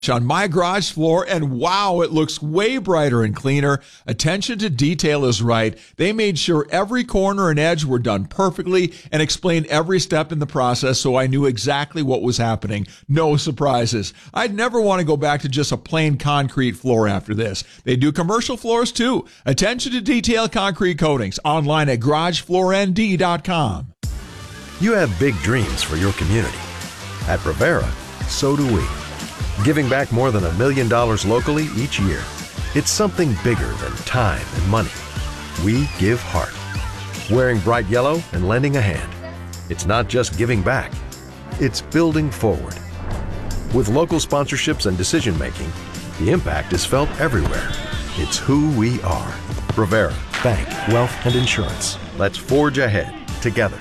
on my garage floor, and wow, it looks way brighter and cleaner. Attention to detail is right. They made sure every corner and edge were done perfectly and explained every step in the process so I knew exactly what was happening. No surprises. I'd never want to go back to just a plain concrete floor after this. They do commercial floors too. Attention to detail concrete coatings. Online at GarageFloorND.com. You have big dreams for your community. At Rivera, so do we. Giving back more than $1 million locally each year. It's something bigger than time and money. We give heart. Wearing bright yellow and lending a hand. It's not just giving back, it's building forward. With local sponsorships and decision making, the impact is felt everywhere. It's who we are. Rivera, bank, wealth, and insurance. Let's forge ahead together.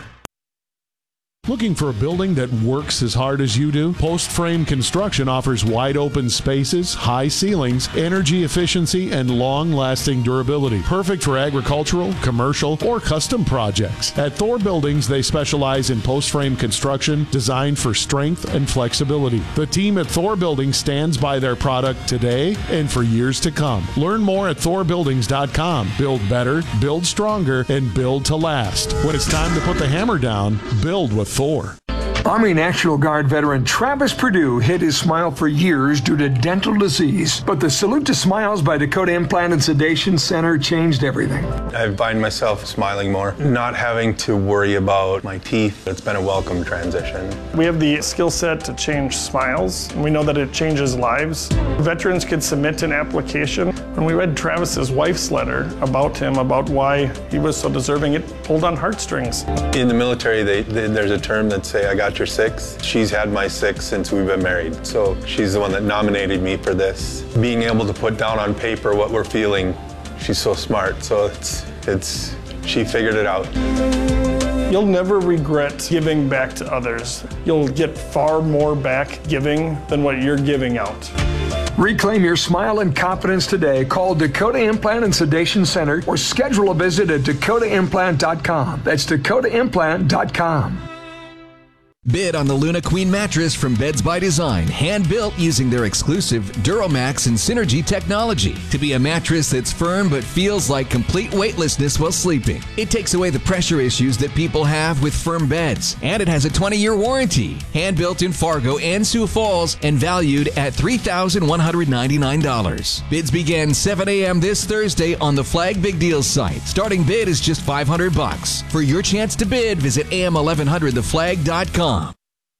Looking for a building that works as hard as you do? Post Frame Construction offers wide open spaces, high ceilings, energy efficiency, and long-lasting durability. Perfect for agricultural, commercial, or custom projects. At Thor Buildings, they specialize in post frame construction designed for strength and flexibility. The team at Thor Buildings stands by their product today and for years to come. Learn more at thorbuildings.com. Build better, build stronger, and build to last. When it's time to put the hammer down, build with Thor. Army National Guard veteran Travis Perdue hid his smile for years due to dental disease. But the Salute to Smiles by Dakota Implant and Sedation Center changed everything. I find myself smiling more, not having to worry about my teeth. It's been a welcome transition. We have the skill set to change smiles, and we know that it changes lives. Veterans could submit an application. When we read Travis's wife's letter about him, about why he was so deserving, it pulled on heartstrings. In the military, there's a term that say, I got your six. She's had my six since we've been married. So she's the one that nominated me for this. Being able to put down on paper what we're feeling, she's so smart. So she figured it out. You'll never regret giving back to others. You'll get far more back giving than what you're giving out. Reclaim your smile and confidence today. Call Dakota Implant and Sedation Center or schedule a visit at dakotaimplant.com. That's dakotaimplant.com. Bid on the Luna Queen mattress from Beds by Design, hand-built using their exclusive Duramax and Synergy technology to be a mattress that's firm but feels like complete weightlessness while sleeping. It takes away the pressure issues that people have with firm beds, and it has a 20-year warranty. Hand-built in Fargo and Sioux Falls and valued at $3,199. Bids begin 7 a.m. this Thursday on the Flag Big Deals site. Starting bid is just $500. For your chance to bid, visit am1100theflag.com. All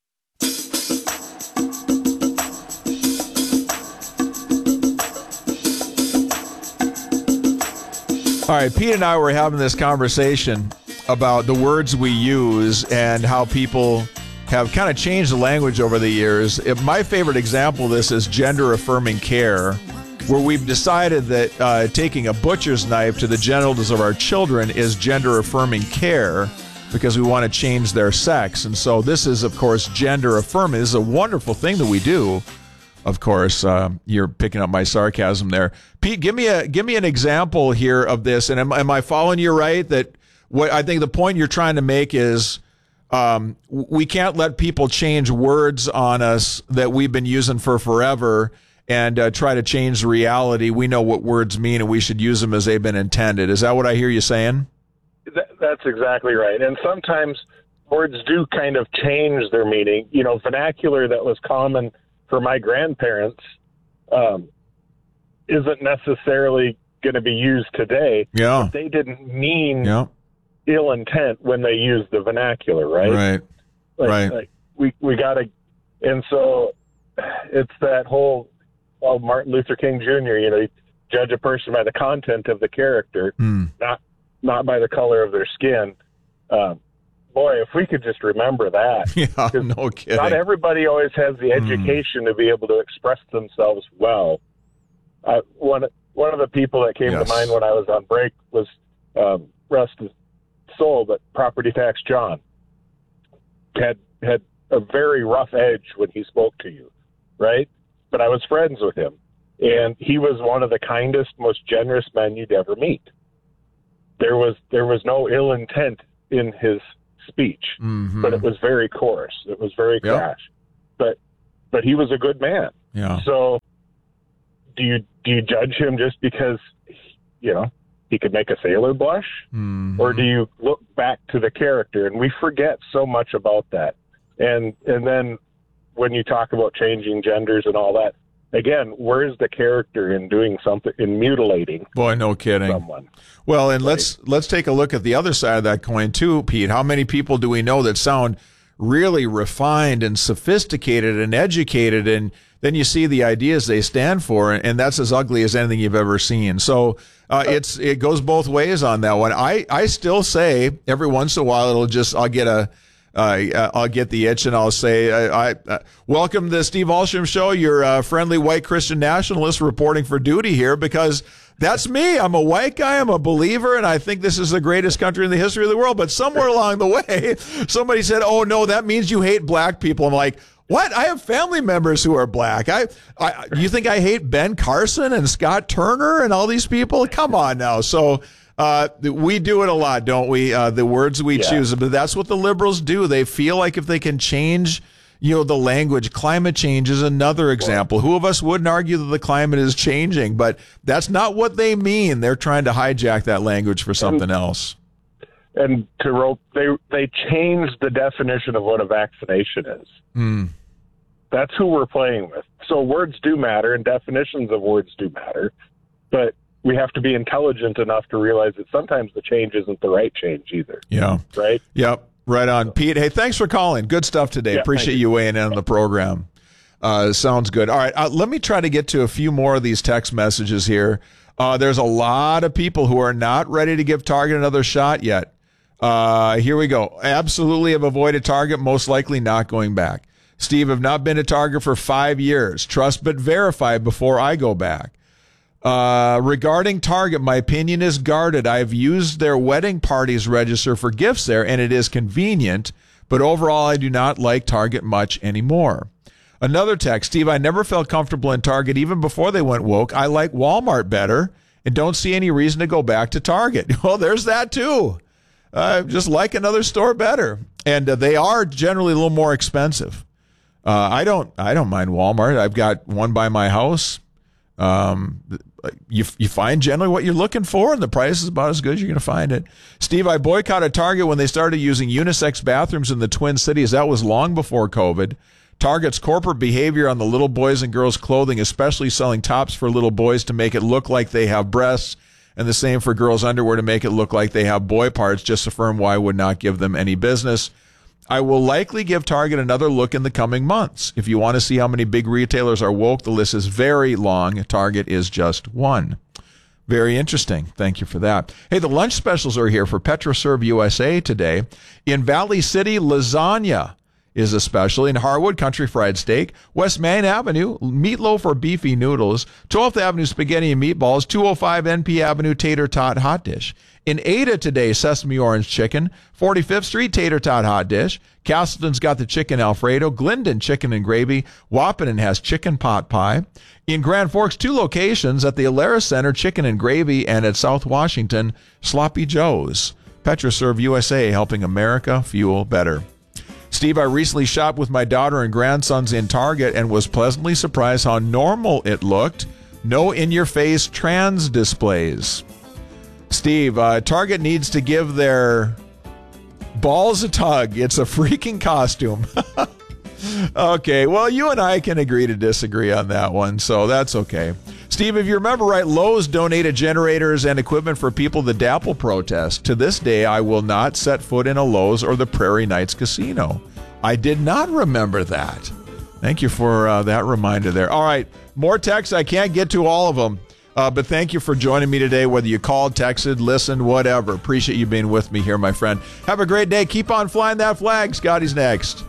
right, Pete and I were having this conversation about the words we use and how people have kind of changed the language over the years. My favorite example of this is gender-affirming care, where we've decided that taking a butcher's knife to the genitals of our children is gender-affirming care, because we want to change their sex. And so this is, of course, gender affirming. This is a wonderful thing that we do. Of course, you're picking up my sarcasm there. Pete, give me an example here of this. And am I following you right? That what I think the point you're trying to make is we can't let people change words on us that we've been using for forever and try to change the reality. We know what words mean, and we should use them as they've been intended. Is that what I hear you saying? That's exactly right. And sometimes words do kind of change their meaning. You know, vernacular that was common for my grandparents isn't necessarily going to be used today. Yeah. But they didn't mean ill intent when they used the vernacular, right? Right. Like we got to, and so it's that whole Martin Luther King Jr., you know, you judge a person by the content of the character, not by the color of their skin. Boy, if we could just remember that. Yeah, no kidding. Not everybody always has the education to be able to express themselves well. One of the people that came to mind when I was on break was, rest his soul, but Property Tax John. Had a very rough edge when he spoke to you, right? But I was friends with him, and he was one of the kindest, most generous men you'd ever meet. There was no ill intent in his speech, but it was very coarse. It was very crass. But he was a good man, Yeah. So do you judge him just because, he could make a sailor blush? Mm-hmm. Or do you look back to the character? And we forget so much about that. And then when you talk about changing genders and all that, again, where's the character in doing something, in mutilating? Boy, no kidding. Someone? Well, and let's take a look at the other side of that coin too, Pete. How many people do we know that sound really refined and sophisticated and educated, and then you see the ideas they stand for, and that's as ugly as anything you've ever seen. So it goes both ways on that one. I still say every once in a while I'll get the itch and I'll say, welcome to the Steve Alsham Show, your friendly white Christian nationalist reporting for duty here, because that's me. I'm a white guy. I'm a believer, and I think this is the greatest country in the history of the world. But somewhere along the way, somebody said, oh, no, that means you hate black people. I'm like, what? I have family members who are black. You think I hate Ben Carson and Scott Turner and all these people? Come on now. So we do it a lot, don't we? The words we choose. But that's what the liberals do. They feel like if they can change, the language. Climate change is another example. Who of us wouldn't argue that the climate is changing? But that's not what they mean. They're trying to hijack that language for something else. And they changed the definition of what a vaccination is. That's who we're playing with. So words do matter, and definitions of words do matter. But we have to be intelligent enough to realize that sometimes the change isn't the right change either. Yeah. Right? Yep. Right on. Pete, hey, thanks for calling. Good stuff today. Yeah, appreciate you weighing in on the program. Sounds good. All right. Let me try to get to a few more of these text messages here. There's a lot of people who are not ready to give Target another shot yet. Here we go. Absolutely have avoided Target, most likely not going back. Steve, have not been to Target for 5 years. Trust but verify before I go back. Regarding Target, my opinion is guarded. I've used their wedding parties register for gifts there, and it is convenient, but overall I do not like Target much anymore. Another text, Steve, I never felt comfortable in Target even before they went woke. I like Walmart better and don't see any reason to go back to Target. Well, there's that too. Just like another store better. And they are generally a little more expensive. I don't mind Walmart. I've got one by my house. You find generally what you're looking for, and the price is about as good as you're going to find it. Steve, I boycotted Target when they started using unisex bathrooms in the Twin Cities. That was long before COVID. Target's corporate behavior on the little boys and girls clothing, especially selling tops for little boys to make it look like they have breasts, and the same for girls' underwear to make it look like they have boy parts, just affirm why I would not give them any business. I will likely give Target another look in the coming months. If you want to see how many big retailers are woke, the list is very long. Target is just one. Very interesting. Thank you for that. Hey, the lunch specials are here for PetroServe USA today. In Valley City, lasagna is a special. In Harwood, country fried steak. West Main Avenue, meatloaf or beefy noodles. 12th Avenue, spaghetti and meatballs. 205 NP Avenue, tater tot hot dish. In Ada today, sesame orange chicken. 45th Street, tater tot hot dish. Castleton's got the chicken Alfredo. Glendon, chicken and gravy. Wahpeton has chicken pot pie. In Grand Forks, 2 locations, at the Alara Center, chicken and gravy, and at South Washington, Sloppy Joe's. PetroServe USA, helping America fuel better. Steve, I recently shopped with my daughter and grandsons in Target and was pleasantly surprised how normal it looked. No in-your-face trans displays. Steve, Target needs to give their balls a tug. It's a freaking costume. Okay, well, you and I can agree to disagree on that one, so that's okay. Steve, if you remember right, Lowe's donated generators and equipment for people at the DAPL protest. To this day, I will not set foot in a Lowe's or the Prairie Knights Casino. I did not remember that. Thank you for that reminder there. All right, more texts. I can't get to all of them. But thank you for joining me today, whether you called, texted, listened, whatever. Appreciate you being with me here, my friend. Have a great day. Keep on flying that flag. Scotty's next.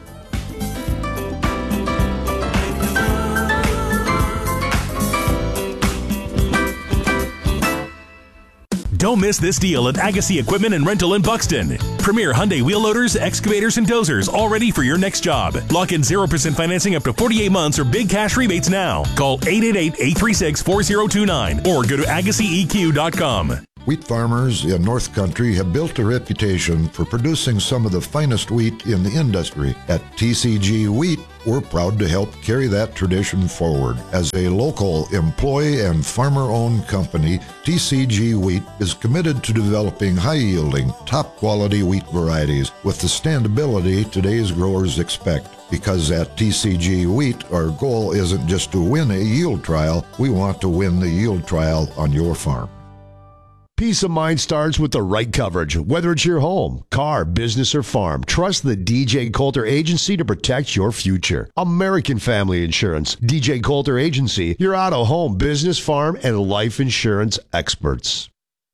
Don't miss this deal at Agassi Equipment and Rental in Buxton. Premier Hyundai wheel loaders, excavators, and dozers, all ready for your next job. Lock in 0% financing up to 48 months or big cash rebates now. Call 888-836-4029 or go to AgassiEQ.com. Wheat farmers in North Country have built a reputation for producing some of the finest wheat in the industry. At TCG Wheat, we're proud to help carry that tradition forward. As a local employee and farmer-owned company, TCG Wheat is committed to developing high-yielding, top-quality wheat varieties with the standability today's growers expect. Because at TCG Wheat, our goal isn't just to win a yield trial, we want to win the yield trial on your farm. Peace of mind starts with the right coverage. Whether it's your home, car, business, or farm, trust the DJ Coulter Agency to protect your future. American Family Insurance. DJ Coulter Agency, your auto, home, business, farm, and life insurance experts.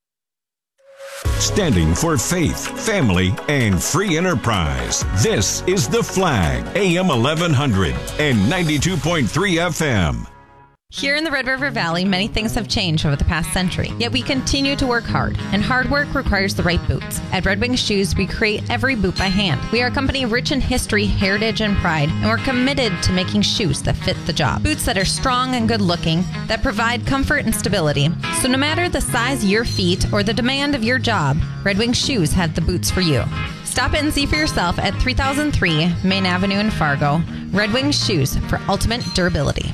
Standing for faith, family, and free enterprise. This is The Flag, AM 1100 and 92.3 FM. Here in the Red River Valley, many things have changed over the past century, yet we continue to work hard, and hard work requires the right boots. At Red Wing Shoes, we create every boot by hand. We are a company rich in history, heritage, and pride, and we're committed to making shoes that fit the job. Boots that are strong and good-looking, that provide comfort and stability. So no matter the size of your feet or the demand of your job, Red Wing Shoes have the boots for you. Stop in and see for yourself at 3003 Main Avenue in Fargo. Red Wing Shoes for ultimate durability.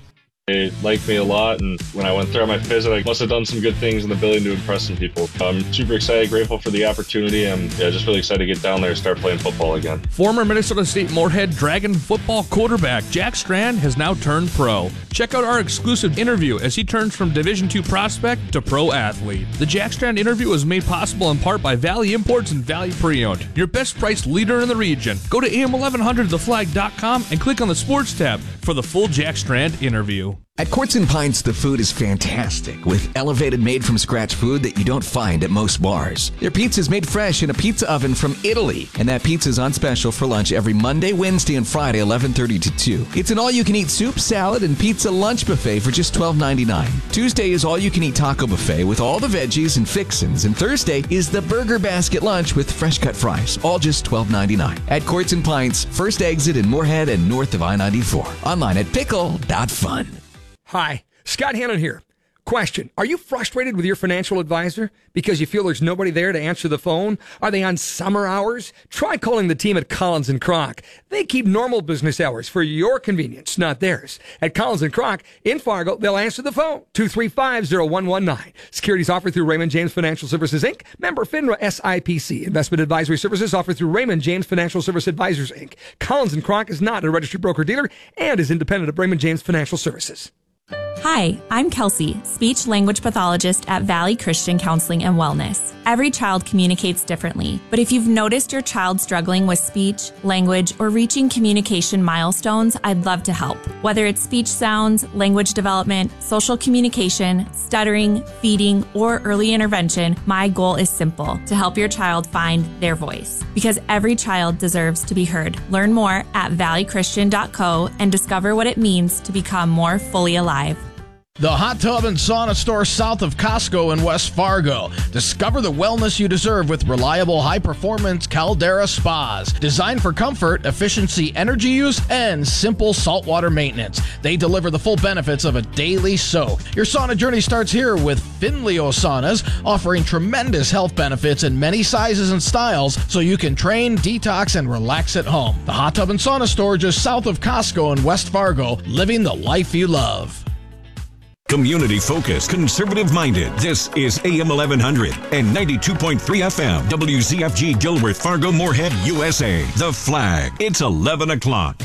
They liked me a lot, and when I went through my visit, I must have done some good things in the ability to impress some people. I'm super excited, grateful for the opportunity, and just really excited to get down there and start playing football again. Former Minnesota State Moorhead Dragon football quarterback Jack Strand has now turned pro. Check out our exclusive interview as he turns from Division II prospect to pro athlete. The Jack Strand interview was made possible in part by Valley Imports and Valley Pre-Owned, your best priced leader in the region. Go to am1100theflag.com and click on the sports tab for the full Jack Strand interview. At Quartz and Pints, the food is fantastic, with elevated made-from-scratch food that you don't find at most bars. Their pizza's made fresh in a pizza oven from Italy, and that pizza's on special for lunch every Monday, Wednesday, and Friday, 11:30 to 2. It's an all-you-can-eat soup, salad, and pizza lunch buffet for just $12.99. Tuesday is all-you-can-eat taco buffet with all the veggies and fixins, and Thursday is the burger basket lunch with fresh-cut fries, all just $12.99. At Quartz and Pints, first exit in Moorhead and north of I-94. Online at pickle.fun. Hi, Scott Hannon here. Question, are you frustrated with your financial advisor because you feel there's nobody there to answer the phone? Are they on summer hours? Try calling the team at Collins & Kroc. They keep normal business hours for your convenience, not theirs. At Collins & Kroc in Fargo, they'll answer the phone, 235-0119. Securities offered through Raymond James Financial Services, Inc., member FINRA SIPC. Investment advisory services offered through Raymond James Financial Service Advisors, Inc. Collins & Kroc is not a registered broker-dealer and is independent of Raymond James Financial Services. Hi, I'm Kelsey, speech language pathologist at Valley Christian Counseling and Wellness. Every child communicates differently, but if you've noticed your child struggling with speech, language, or reaching communication milestones, I'd love to help. Whether it's speech sounds, language development, social communication, stuttering, feeding, or early intervention, my goal is simple: to help your child find their voice. Because every child deserves to be heard. Learn more at valleychristian.co and discover what it means to become more fully alive. The Hot Tub and Sauna Store south of Costco in West Fargo. Discover the wellness you deserve with reliable, high-performance Caldera spas. Designed for comfort, efficiency, energy use, and simple saltwater maintenance. They deliver the full benefits of a daily soak. Your sauna journey starts here with Finleo Saunas, offering tremendous health benefits in many sizes and styles so you can train, detox, and relax at home. The Hot Tub and Sauna Store just south of Costco in West Fargo, living the life you love. Community-focused, conservative-minded. This is AM 1100 and 92.3 FM. WZFG Gilworth, Fargo, Moorhead, USA. The Flag. It's 11 o'clock.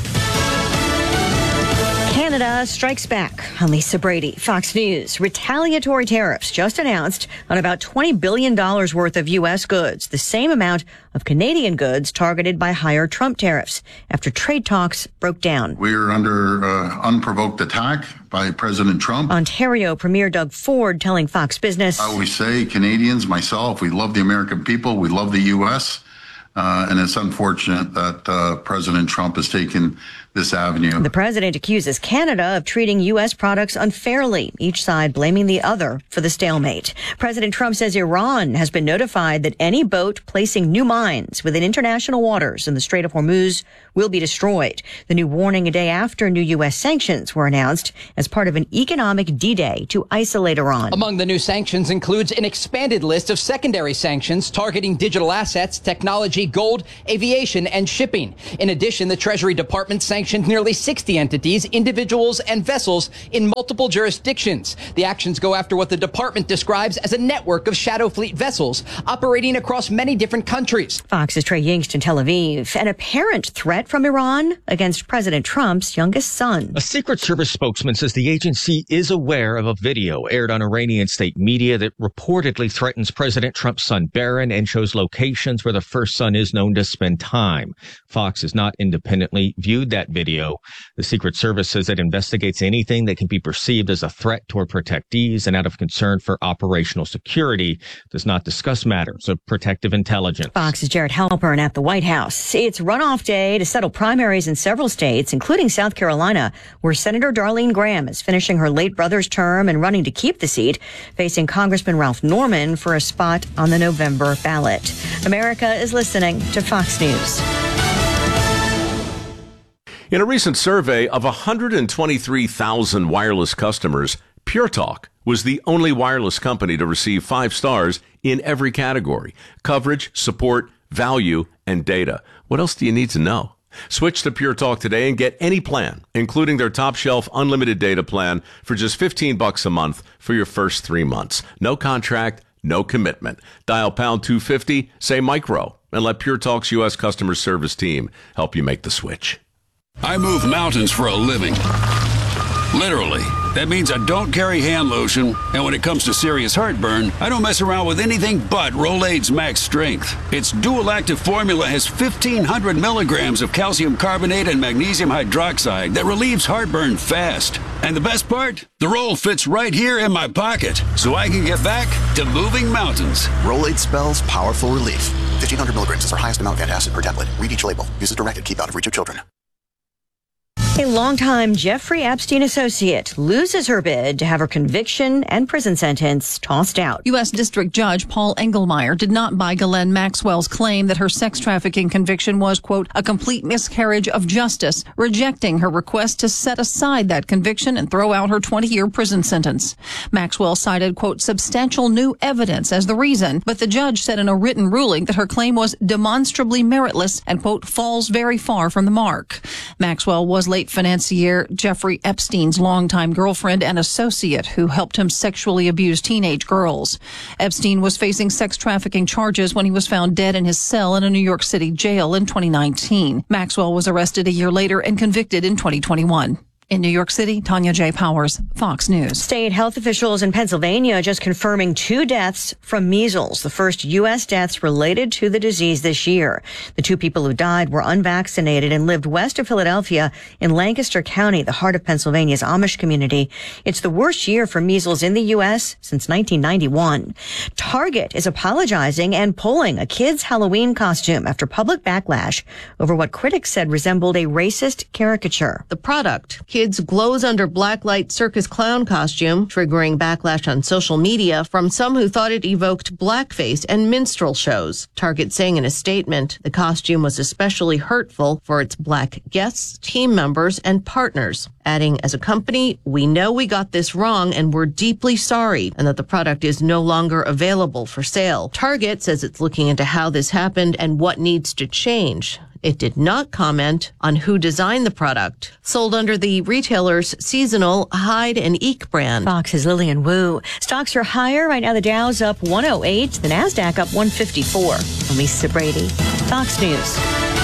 Canada strikes back. I'm Lisa Brady, Fox News. Retaliatory tariffs just announced on about $20 billion worth of U.S. goods, the same amount of Canadian goods targeted by higher Trump tariffs after trade talks broke down. We're under unprovoked attack by President Trump. Ontario Premier Doug Ford telling Fox Business. I always say, Canadians, myself, we love the American people. We love the U.S. And it's unfortunate that President Trump has taken this avenue. The president accuses Canada of treating U.S. products unfairly, each side blaming the other for the stalemate. President Trump says Iran has been notified that any boat placing new mines within international waters in the Strait of Hormuz will be destroyed. The new warning a day after new U.S. sanctions were announced as part of an economic D-Day to isolate Iran. Among the new sanctions includes an expanded list of secondary sanctions targeting digital assets, technology, gold, aviation, and shipping. In addition, the Treasury Department sanctioned nearly 60 entities, individuals, and vessels in multiple jurisdictions. The actions go after what the department describes as a network of shadow fleet vessels operating across many different countries. Fox's Trey Yingst in Tel Aviv. An apparent threat from Iran against President Trump's youngest son. A Secret Service spokesman says the agency is aware of a video aired on Iranian state media that reportedly threatens President Trump's son Barron and shows locations where the first son is known to spend time. Fox has not independently viewed that video. The Secret Service says it investigates anything that can be perceived as a threat toward protectees and out of concern for operational security does not discuss matters of protective intelligence. Fox's Jared Halpern at the White House. It's runoff day to settle primaries in several states, including South Carolina, where Senator Darlene Graham is finishing her late brother's term and running to keep the seat, facing Congressman Ralph Norman for a spot on the November ballot. America is listening to Fox News. In a recent survey of 123,000 wireless customers, Pure Talk was the only wireless company to receive 5 stars in every category: coverage, support, value, and data. What else do you need to know? Switch to Pure Talk today and get any plan, including their top shelf unlimited data plan, for just $15 a month for your first 3 months. No contract, no commitment. Dial pound 250, say micro, and let Pure Talk's U.S. customer service team help you make the switch. I move mountains for a living. Literally. That means I don't carry hand lotion, and when it comes to serious heartburn, I don't mess around with anything but Rolaids Max Strength. Its dual-active formula has 1,500 milligrams of calcium carbonate and magnesium hydroxide that relieves heartburn fast. And the best part? The roll fits right here in my pocket, so I can get back to moving mountains. Rolaids spells powerful relief. 1,500 milligrams is our highest amount of antacid per tablet. Read each label. Use as directed. Keep out of reach of children. A longtime Jeffrey Epstein associate loses her bid to have her conviction and prison sentence tossed out. U.S. District Judge Paul Engelmeyer did not buy Ghislaine Maxwell's claim that her sex trafficking conviction was, quote, a complete miscarriage of justice, rejecting her request to set aside that conviction and throw out her 20-year prison sentence. Maxwell cited, quote, substantial new evidence as the reason, but the judge said in a written ruling that her claim was demonstrably meritless and, quote, falls very far from the mark. Maxwell was late financier Jeffrey Epstein's longtime girlfriend and associate who helped him sexually abuse teenage girls. Epstein was facing sex trafficking charges when he was found dead in his cell in a New York City jail in 2019. Maxwell was arrested a year later and convicted in 2021. In New York City, Tanya J. Powers, Fox News. State health officials in Pennsylvania just confirming 2 deaths from measles, the first U.S. deaths related to the disease this year. The 2 people who died were unvaccinated and lived west of Philadelphia in Lancaster County, the heart of Pennsylvania's Amish community. It's the worst year for measles in the U.S. since 1991. Target is apologizing and pulling a kid's Halloween costume after public backlash over what critics said resembled a racist caricature. The product, Kids glows under blacklight circus clown costume, triggering backlash on social media from some who thought it evoked blackface and minstrel shows. Target saying in a statement, the costume was especially hurtful for its black guests, team members, and partners. Adding, as a company, we know we got this wrong and we're deeply sorry, and that the product is no longer available for sale. Target says it's looking into how this happened and what needs to change. It did not comment on who designed the product. Sold under the retailer's seasonal Hide and Eek brand. Fox's Lillian Wu. Stocks are higher. Right now the Dow's up 108, the NASDAQ up 154. I'm Lisa Brady, Fox News.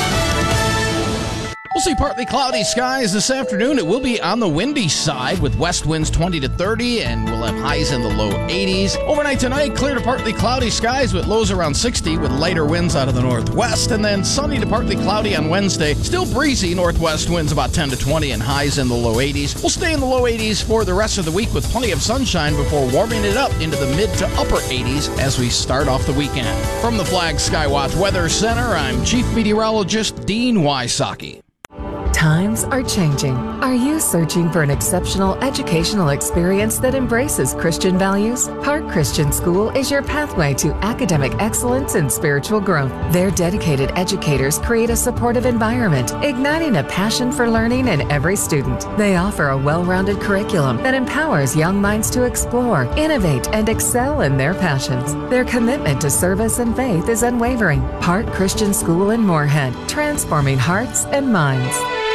We'll see partly cloudy skies this afternoon. It will be on the windy side with west winds 20 to 30, and we'll have highs in the low 80s. Overnight tonight, clear to partly cloudy skies with lows around 60 with lighter winds out of the northwest, and then sunny to partly cloudy on Wednesday. Still breezy, northwest winds about 10 to 20 and highs in the low 80s. We'll stay in the low 80s for the rest of the week with plenty of sunshine before warming it up into the mid to upper 80s as we start off the weekend. From the Flag Skywatch Weather Center, I'm Chief Meteorologist Dean Wysocki. Times are changing. Are you searching for an exceptional educational experience that embraces Christian values? Park Christian School is your pathway to academic excellence and spiritual growth. Their dedicated educators create a supportive environment, igniting a passion for learning in every student. They offer a well-rounded curriculum that empowers young minds to explore, innovate, and excel in their passions. Their commitment to service and faith is unwavering. Park Christian School in Moorhead, transforming hearts and minds.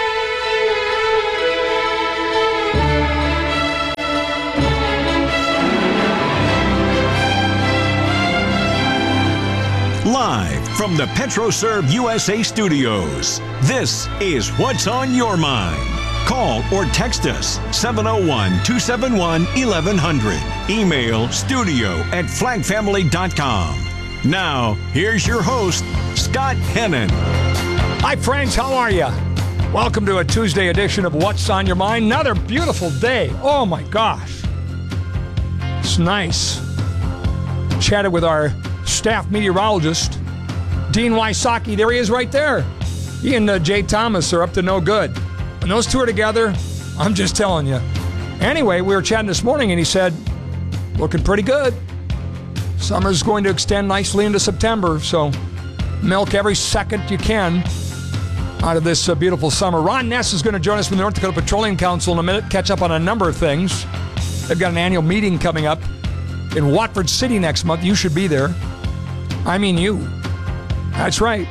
Live from the PetroServe USA studios, this is What's on Your Mind. Call or text us 701-271-1100. Email studio@flagfamily.com. Now, here's your host, Scott Hennon. Hi, friends. How are you? Welcome to a Tuesday edition of What's on Your Mind. Another beautiful day. Oh, my gosh. It's nice. Chatted with our staff meteorologist, Dean Wysocki. There he is right there. He and Jay Thomas are up to no good. When those two are together, I'm just telling you. Anyway, we were chatting this morning, and he said, looking pretty good. Summer's going to extend nicely into September, so milk every second you can out of this beautiful summer. Ron Ness is going to join us from the North Dakota Petroleum Council in a minute, catch up on a number of things. They've got an annual meeting coming up in Watford City next month. You should be there. I mean you. That's right.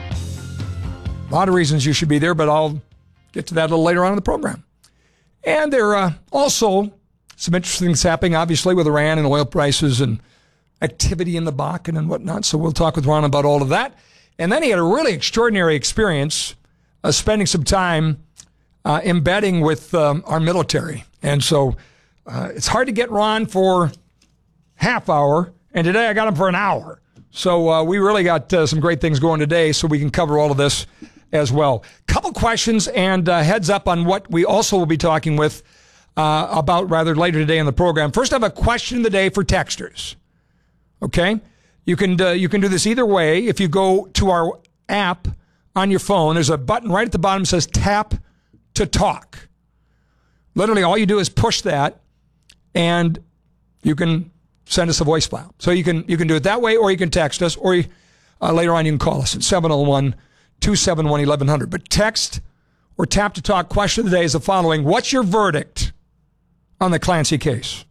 A lot of reasons you should be there, but I'll get to that a little later on in the program. And there are also some interesting things happening, obviously, with Iran and oil prices and activity in the Bakken and whatnot. So we'll talk with Ron about all of that. And then he had a really extraordinary experience spending some time embedding with our military. And so it's hard to get Ron for half hour, and today I got him for an hour. So we really got some great things going today, so we can cover all of this as well. Couple questions and heads up on what we also will be talking with about rather later today in the program. First, I have a question of the day for texters. Okay? You can do this either way. If you go to our app on your phone, there's a button right at the bottom that says Tap to Talk. Literally, all you do is push that, and you can send us a voice file. So you can do it that way, or you can text us, or later on you can call us at 701-271-1100. But text or Tap to Talk question of the day is the following. What's your verdict on the Clancy case?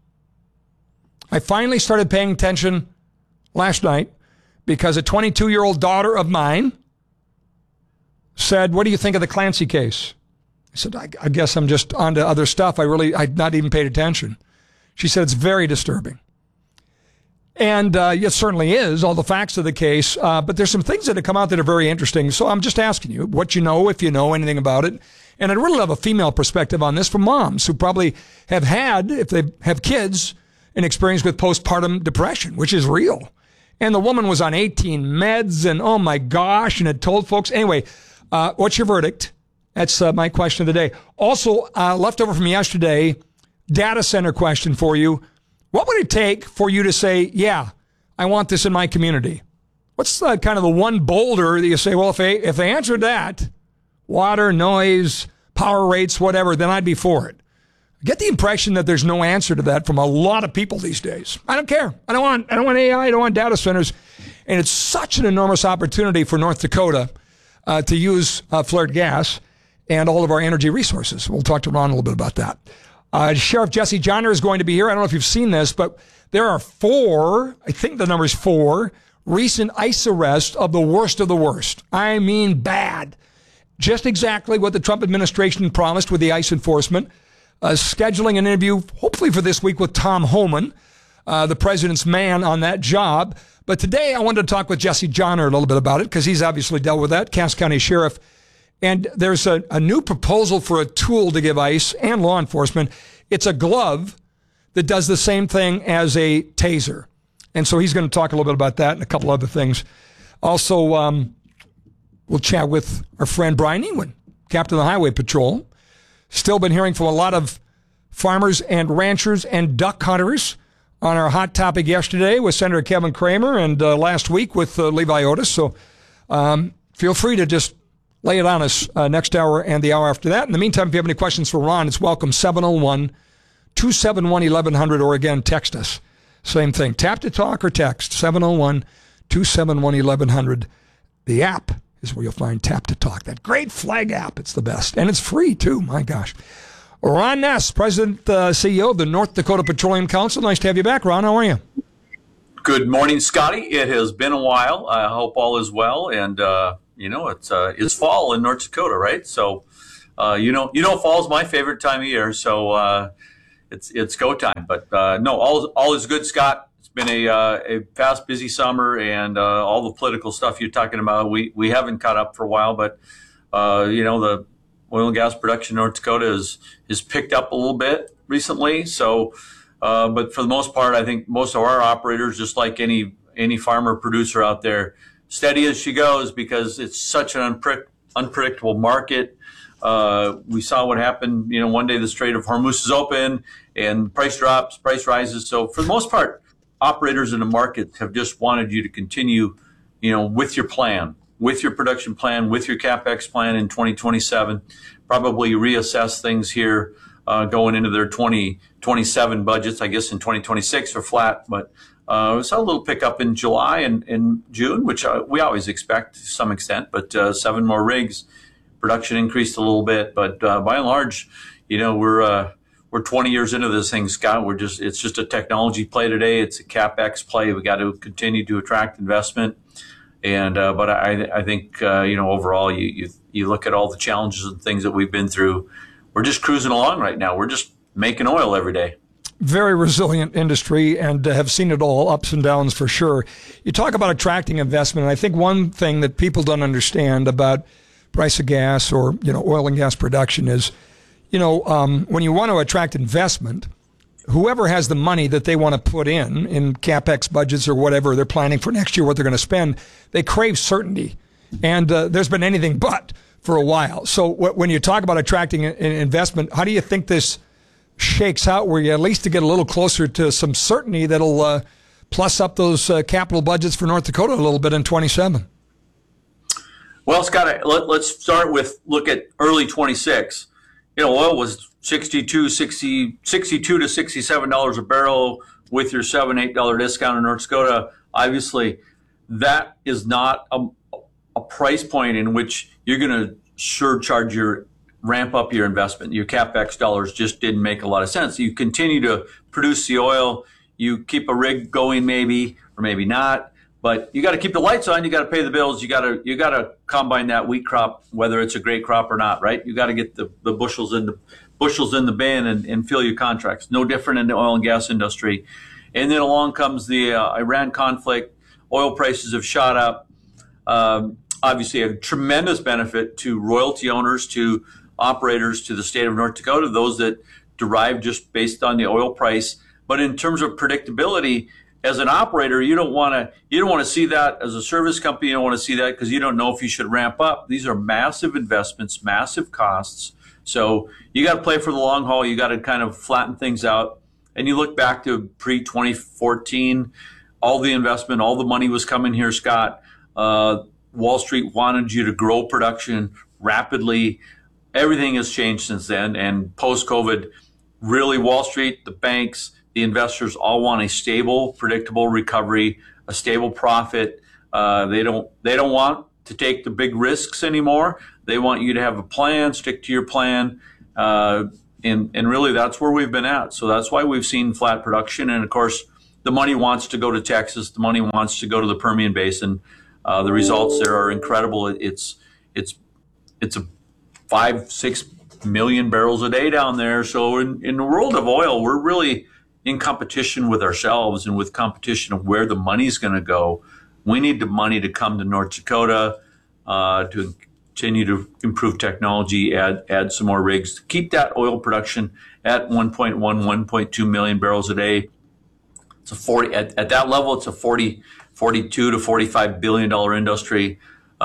I finally started paying attention last night because a 22-year-old daughter of mine said, what do you think of the Clancy case? I said, I guess I'm just on to other stuff. I'd not even paid attention. She said, it's very disturbing. And it certainly is, all the facts of the case. But there's some things that have come out that are very interesting. So I'm just asking you what you know, if you know anything about it. And I'd really love a female perspective on this from moms who probably have had, if they have kids, an experience with postpartum depression, which is real. And the woman was on 18 meds and, oh my gosh, and had told folks. Anyway, what's your verdict? That's my question of the day. Also, left over from yesterday, data center question for you. What would it take for you to say, yeah, I want this in my community? What's kind of the one boulder that you say, well, if they answered that, water, noise, power rates, whatever, then I'd be for it. I get the impression that there's no answer to that from a lot of people these days. I don't care. I don't want AI. I don't want data centers. And it's such an enormous opportunity for North Dakota to use flared gas and all of our energy resources. We'll talk to Ron a little bit about that. Sheriff Jesse Johnner is going to be here. I don't know if you've seen this, but there are 4, I think the number is 4, recent ICE arrests of the worst. I mean bad. Just exactly what the Trump administration promised with the ICE enforcement. Scheduling an interview, hopefully for this week, with Tom Homan, the president's man on that job. But today I wanted to talk with Jesse Johnner a little bit about it because he's obviously dealt with that, Cass County Sheriff. And there's a new proposal for a tool to give ICE and law enforcement. It's a glove that does the same thing as a taser. And so he's going to talk a little bit about that and a couple other things. Also, we'll chat with our friend Brian Ewan, Captain of the Highway Patrol. Still been hearing from a lot of farmers and ranchers and duck hunters on our hot topic yesterday with Senator Kevin Cramer and last week with Levi Otis. So feel free to just lay it on us next hour and the hour after that. In the meantime, if you have any questions for Ron, it's welcome. 701-271-1100, or again, text us. Same thing. Tap to talk or text 701-271-1100. The app is where you'll find Tap to Talk. That great Flag app. It's the best. And it's free, too. My gosh. Ron Ness, President, CEO of the North Dakota Petroleum Council. Nice to have you back, Ron. How are you? Good morning, Scotty. It has been a while. I hope all is well. And, it's fall in North Dakota, right? So, fall's my favorite time of year. So it's go time. But no, all is good, Scott. It's been a fast, busy summer, and all the political stuff you're talking about, we haven't caught up for a while. But, the oil and gas production in North Dakota is picked up a little bit recently. So, but for the most part, I think most of our operators, just like any farmer producer out there, steady as she goes, because it's such an unpredictable market. We saw what happened. One day the Strait of Hormuz is open and price drops, price rises. So for the most part, operators in the market have just wanted you to continue, with your plan, with your production plan, with your CapEx plan in 2027. Probably reassess things here going into their 2027 budgets. I guess in 2026 are flat, but we saw a little pickup in July and June, which we always expect to some extent, but 7 more rigs. Production increased a little bit, but by and large, we're 20 years into this thing, Scott. It's just a technology play today. It's a CapEx play. We got to continue to attract investment. And but I think overall, you look at all the challenges and things that we've been through. We're just cruising along right now. We're just making oil every day. Very resilient industry, and have seen it all, ups and downs for sure. You talk about attracting investment, and I think one thing that people don't understand about price of gas or oil and gas production is, when you want to attract investment, whoever has the money that they want to put in CapEx budgets or whatever they're planning for next year, what they're going to spend, they crave certainty. And there's been anything but for a while. So when you talk about attracting an investment, how do you think this shakes out, where you at least to get a little closer to some certainty that'll plus up those capital budgets for North Dakota a little bit in 27? Well, Scott, let's start with look at early 26. Oil was $62 to $67 a barrel with your $7-8 discount in North Dakota. Obviously, that is not a price point in which you're going to surcharge ramp up your investment. Your CapEx dollars just didn't make a lot of sense. You continue to produce the oil. You keep a rig going, maybe or maybe not. But you got to keep the lights on. You got to pay the bills. You got to combine that wheat crop, whether it's a great crop or not, right? You got to get the bushels in the bin and fill your contracts. No different in the oil and gas industry. And then along comes the Iran conflict. Oil prices have shot up. Obviously, a tremendous benefit to royalty owners, to operators, to the state of North Dakota, those that derive just based on the oil price. But in terms of predictability, as an operator, you don't want to see that. As a service company, you don't want to see that because you don't know if you should ramp up. These are massive investments, massive costs. So you got to play for the long haul. You got to kind of flatten things out. And you look back to pre-2014, all the investment, all the money was coming here, Scott. Wall Street wanted you to grow production rapidly. Everything has changed since then. And post-COVID, really Wall Street, the banks, the investors all want a stable, predictable recovery, a stable profit. They don't want to take the big risks anymore. They want you to have a plan, stick to your plan. And really that's where we've been at. So that's why we've seen flat production. And of course, the money wants to go to Texas. The money wants to go to the Permian Basin. The results there are incredible. It's a 5-6 million barrels a day down there. So in the world of oil, we're really in competition with ourselves and with competition of where the money's going to go. We need the money to come to North Dakota to continue to improve technology, add some more rigs, to keep that oil production at 1.2 million barrels a day. It's a 40 at that level. It's a 42 to $45 billion industry.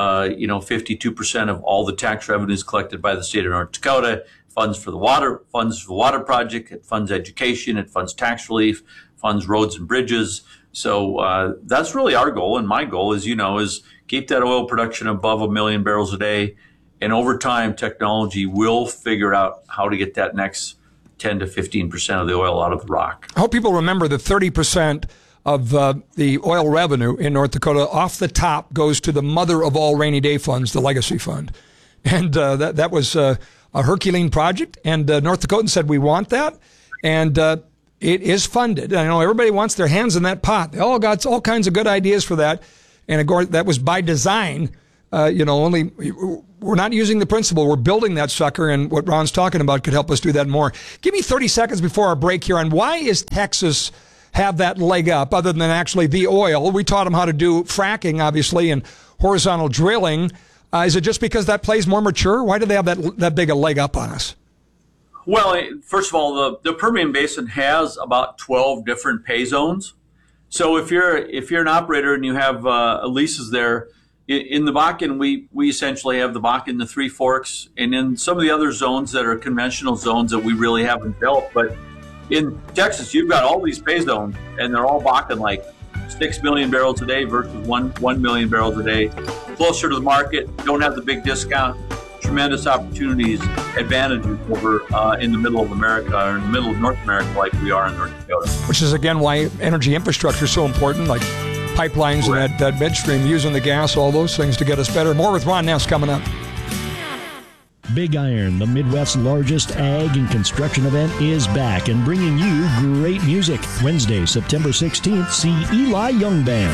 52% of all the tax revenues collected by the state of North Dakota. Funds for the water project. It funds education. It funds tax relief. Funds roads and bridges. So that's really our goal, and my goal, as you know, is keep that oil production above 1 million barrels a day, And over time, technology will figure out how to get that next 10 to 15% of the oil out of the rock. I hope people remember that 30% of the oil revenue in North Dakota off the top goes to the mother of all rainy day funds, the Legacy Fund. And that was a Herculean project. And North Dakotans said, we want that. And it is funded. I know everybody wants their hands in that pot. They all got all kinds of good ideas for that. And that was by design. Only we're not using the principle. We're building that sucker. And what Ron's talking about could help us do that more. Give me 30 seconds before our break here on why is Texas have that leg up other than actually the oil. We taught them how to do fracking, obviously, and horizontal drilling. Is it just because that play's more mature? Why do they have that big a leg up on us? Well, first of all, the Permian Basin has about 12 different pay zones. So if you're an operator and you have leases there, in the Bakken, we essentially have the Bakken, the Three Forks, and in some of the other zones that are conventional zones that we really haven't built. But in Texas, you've got all these pay zones, and they're all Bakken, like 6 million barrels a day versus 1 million barrels a day. Closer to the market, don't have the big discount, tremendous opportunities, advantages over in the middle of America or in the middle of North America like we are in North Dakota. Which is, again, why energy infrastructure is so important, like pipelines and that midstream, using the gas, all those things to get us better. More with Ron Ness coming up. Big Iron, the Midwest's largest ag and construction event, is back and bringing you great music. Wednesday, September 16th, see Eli Young Band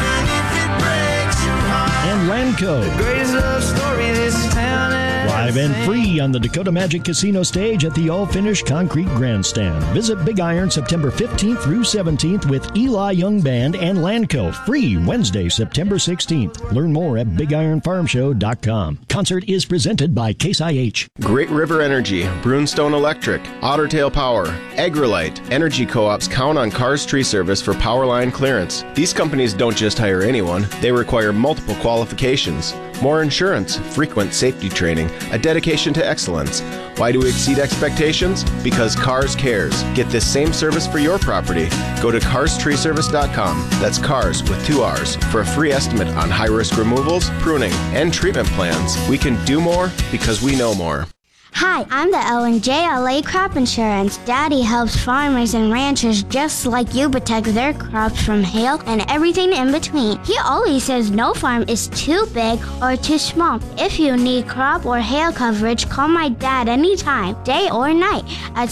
and Lanco. Live and free on the Dakota Magic Casino stage at the all-finished concrete grandstand. Visit Big Iron September 15th through 17th with Eli Young Band and Lanco. Free Wednesday, September 16th. Learn more at BigIronFarmShow.com. Concert is presented by Case IH. Great River Energy, Brunstone Electric, Ottertail Power, AgriLight, Energy Co-ops count on Cars Tree Service for power line clearance. These companies don't just hire anyone, they require multiple qualifications. More insurance, frequent safety training, a dedication to excellence. Why do we exceed expectations? Because Cars cares. Get this same service for your property. Go to carstreeservice.com. That's cars with 2 R's for a free estimate on high-risk removals, pruning, and treatment plans. We can do more because we know more. Hi, I'm the Ellen JLA Crop Insurance. Daddy helps farmers and ranchers just like you protect their crops from hail and everything in between. He always says no farm is too big or too small. If you need crop or hail coverage, call my dad anytime, day or night, at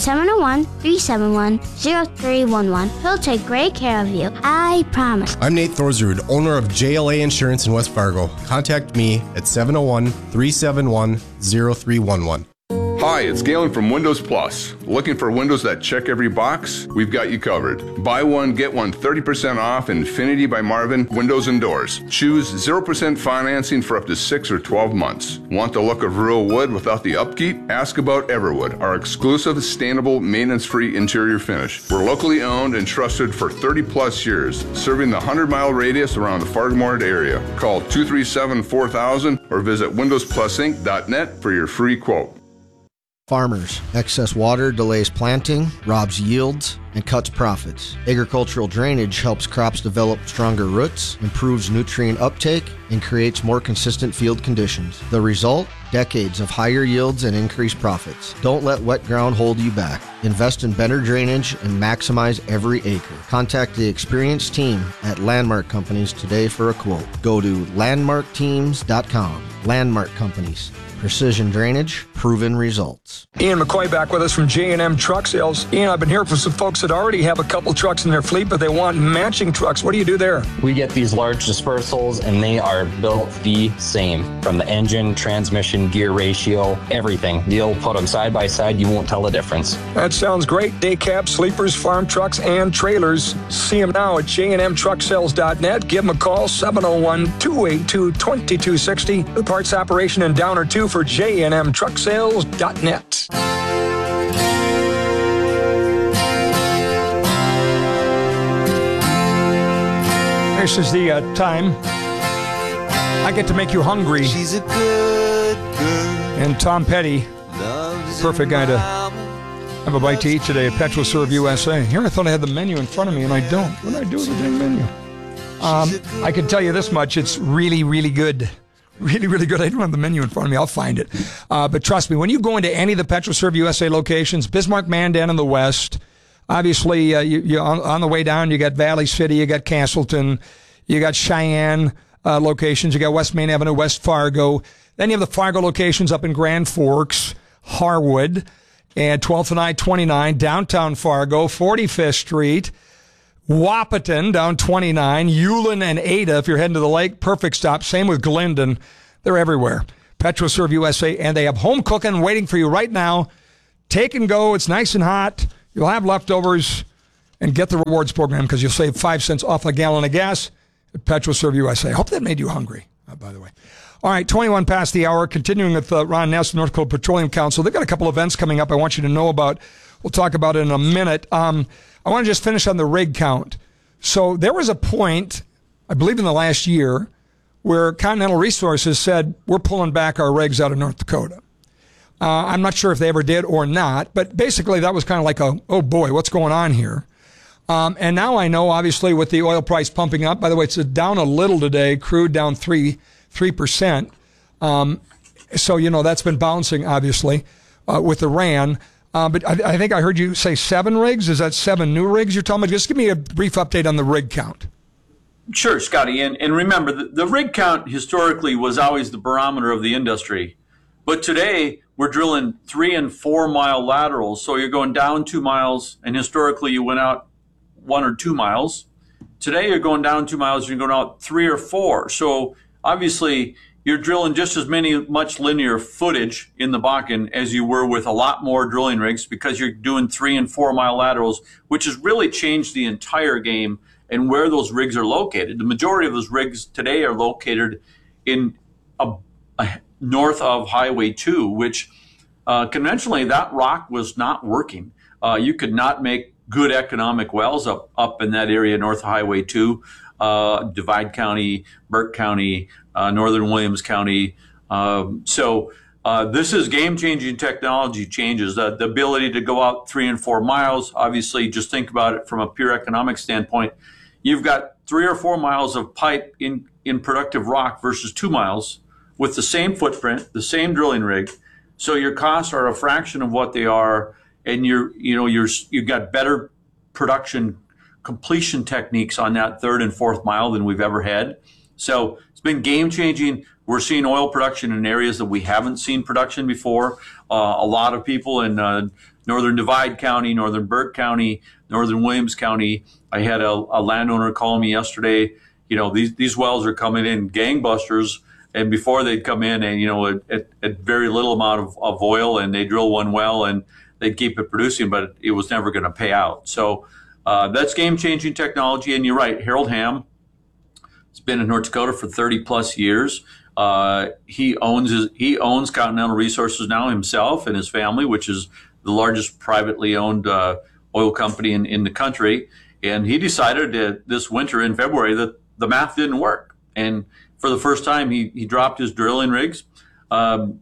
701-371-0311. He'll take great care of you. I promise. I'm Nate Thorsrud, owner of JLA Insurance in West Fargo. Contact me at 701-371-0311. Hi, it's Galen from Windows Plus. Looking for windows that check every box? We've got you covered. Buy one, get one 30% off Infinity by Marvin Windows and Doors. Choose 0% financing for up to 6 or 12 months. Want the look of real wood without the upkeep? Ask about Everwood, our exclusive, sustainable, maintenance-free interior finish. We're locally owned and trusted for 30 plus years, serving the 100-mile radius around the Fargo area. Call 237-4000 or visit windowsplusinc.net for your free quote. Farmers. Excess water delays planting, robs yields, and cuts profits. Agricultural drainage helps crops develop stronger roots, improves nutrient uptake, and creates more consistent field conditions. The result? Decades of higher yields and increased profits. Don't let wet ground hold you back. Invest in better drainage and maximize every acre. Contact the experienced team at Landmark Companies today for a quote. Go to landmarkteams.com. Landmark Companies. Precision drainage, proven results. Ian McCoy back with us from J&M Truck Sales. Ian, I've been hearing from some folks that already have a couple trucks in their fleet, but they want matching trucks. What do you do there? We get these large dispersals, and they are built the same. From the engine, transmission, gear ratio, everything. You'll put them side by side, you won't tell the difference. That sounds great. Day cabs, sleepers, farm trucks, and trailers. See them now at jnmtrucksales.net. Give them a call, 701-282-2260. The parts operation in Downer 2 for jnmtrucksales.net. This is the time I get to make you hungry. She's a good girl. And Tom Petty, perfect guy to have a bite to eat today at Petroserve USA. Here I thought I had the menu in front of me, and I don't. What did I do with the dang menu? I can tell you this much. It's really, really good. Really, really good. I don't have the menu in front of me. I'll find it. But trust me, when you go into any of the PetroServe USA locations, Bismarck, Mandan in the west, obviously you on the way down, you got Valley City, you got Castleton, you got Cheyenne locations, you got West Main Avenue, West Fargo. Then you have the Fargo locations up in Grand Forks, Harwood, and 12th and I-29, downtown Fargo, 45th Street, Wahpeton down 29, Ulen and Ada if you're heading to the lake, perfect stop. Same with Glendon. They're everywhere. PetroServe USA, and they have home cooking waiting for you right now. Take and go. It's nice and hot. You'll have leftovers, and get the rewards program because you'll save 5 cents off a gallon of gas at PetroServe USA. I hope that made you hungry, by the way. All right, 21 past the hour. Continuing with Ron Ness, North Dakota Petroleum Council. They've got a couple events coming up I want you to know about. We'll talk about it in a minute. I want to just finish on the rig count. So there was a point, I believe in the last year, where Continental Resources said, we're pulling back our rigs out of North Dakota. I'm not sure if they ever did or not, but basically that was kind of like oh boy, what's going on here? And now I know, obviously, with the oil price pumping up, by the way, it's down a little today, crude down 3%. So, that's been bouncing, obviously, with Iran. But I think I heard you say 7 rigs. Is that 7 new rigs you're talking about? Just give me a brief update on the rig count. Sure, Scotty. And remember, the rig count historically was always the barometer of the industry. But today, we're drilling 3 and 4 mile laterals. So you're going down 2 miles, and historically you went out 1 or 2 miles. Today, you're going down 2 miles, and you're going out 3 or 4. So obviously, you're drilling just as much linear footage in the Bakken as you were with a lot more drilling rigs because you're doing 3 and 4 mile laterals, which has really changed the entire game and where those rigs are located. The majority of those rigs today are located in north of Highway 2, which conventionally that rock was not working. You could not make good economic wells up in that area north of Highway 2. Divide County, Burke County, Northern Williams County. So this is game-changing technology changes. The ability to go out 3 and 4 miles, obviously, just think about it from a pure economic standpoint. You've got 3 or 4 miles of pipe in productive rock versus 2 miles with the same footprint, the same drilling rig. So your costs are a fraction of what they are, and you've got better production completion techniques on that 3rd and 4th mile than we've ever had. So it's been game changing. We're seeing oil production in areas that we haven't seen production before. A lot of people in Northern Divide County, Northern Burke County, Northern Williams County. I had a landowner call me yesterday. These wells are coming in gangbusters, and before they'd come in and, at very little amount of oil, and they drill one well and they'd keep it producing, but it was never going to pay out. So that's game-changing technology, and you're right. Harold Hamm has been in North Dakota for 30-plus years. He owns Continental Resources now himself and his family, which is the largest privately owned oil company in the country. And he decided this winter in February that the math didn't work. And for the first time, he dropped his drilling rigs. Some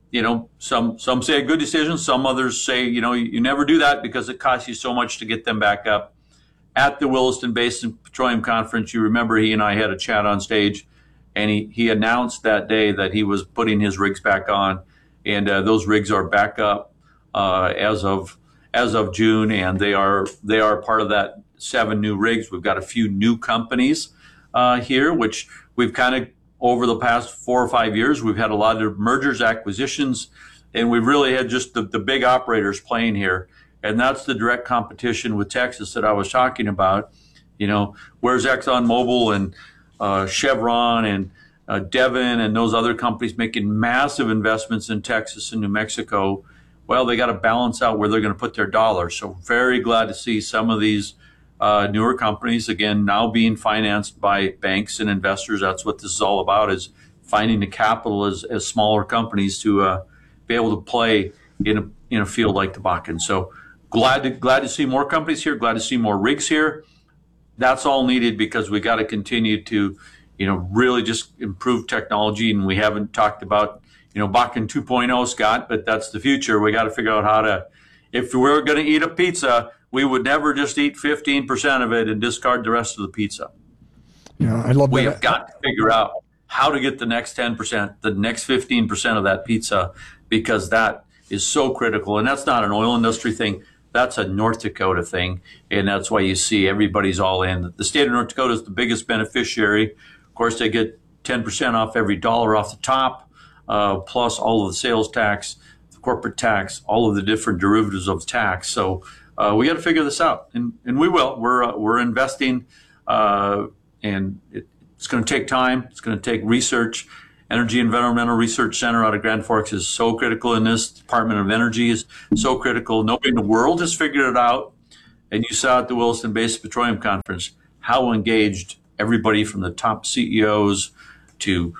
say a good decision. Some others say, you never do that because it costs you so much to get them back up. At the Williston Basin Petroleum Conference, you remember he and I had a chat on stage, and he announced that day that he was putting his rigs back on, and those rigs are back up as of June, and they are part of that 7 new rigs. We've got a few new companies here, which we've kind of over the past 4 or 5 years, we've had a lot of mergers, acquisitions, and we've really had just the big operators playing here. And that's the direct competition with Texas that I was talking about. Where's ExxonMobil and Chevron and Devon and those other companies making massive investments in Texas and New Mexico? Well, they got to balance out where they're going to put their dollars. So very glad to see some of these newer companies, again, now being financed by banks and investors. That's what this is all about, is finding the capital as smaller companies to be able to play in a field like the Bakken. So glad to see more companies here, glad to see more rigs here. That's all needed because we got to continue to, really just improve technology. And we haven't talked about, Bakken 2.0, Scott, but that's the future. We got to figure out how to, if we're going to eat a pizza, we would never just eat 15% of it and discard the rest of the pizza. I love that. We have got to figure out how to get the next 10%, the next 15% of that pizza, because that is so critical. And that's not an oil industry thing. That's a North Dakota thing. And that's why you see everybody's all in. The state of North Dakota is the biggest beneficiary. Of course, they get 10% off every dollar off the top, plus all of the sales tax, the corporate tax, all of the different derivatives of tax. So we got to figure this out, and we will. We're investing, and it's going to take time. It's going to take research. Energy Environmental Research Center out of Grand Forks is so critical in this. Department of Energy is so critical. Nobody in the world has figured it out. And you saw at the Williston Basin Petroleum Conference how engaged everybody from the top CEOs to,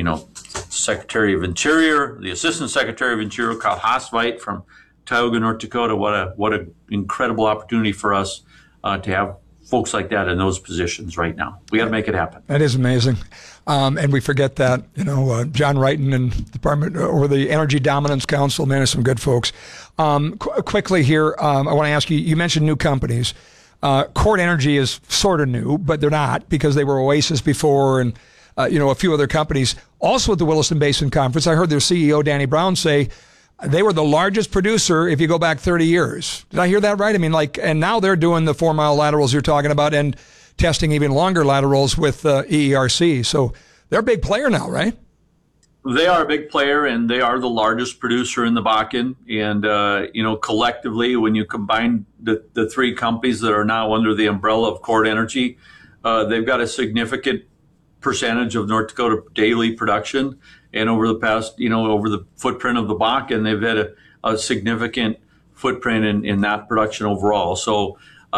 Secretary of Interior, the Assistant Secretary of Interior, Kyle Hosvite from Tioga, North Dakota. What an incredible opportunity for us to have folks like that in those positions right now. We got to make it happen. That is amazing. And we forget that, John Wrighton and Department or the Energy Dominance Council, man, are some good folks. Quickly here, I want to ask you, you mentioned new companies. Chord Energy is sort of new, but they're not, because they were Oasis before and, a few other companies. Also at the Williston Basin Conference, I heard their CEO, Danny Brown, say they were the largest producer if you go back 30 years. Did I hear that right? I mean, and now they're doing the 4-mile laterals you're talking about and testing even longer laterals with EERC. So they're a big player now, right? They are a big player, and they are the largest producer in the Bakken. And, collectively, when you combine the three companies that are now under the umbrella of Chord Energy, they've got a significant percentage of North Dakota daily production. And over the past, over the footprint of the Bakken, they've had a significant footprint in that production overall. So,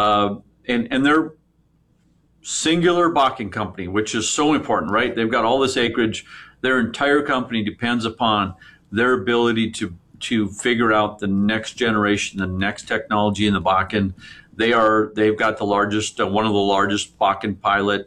and they're singular Bakken company, which is so important, right? They've got all this acreage. Their entire company depends upon their ability to figure out the next generation, the next technology in the Bakken. They've got the largest, one of the largest Bakken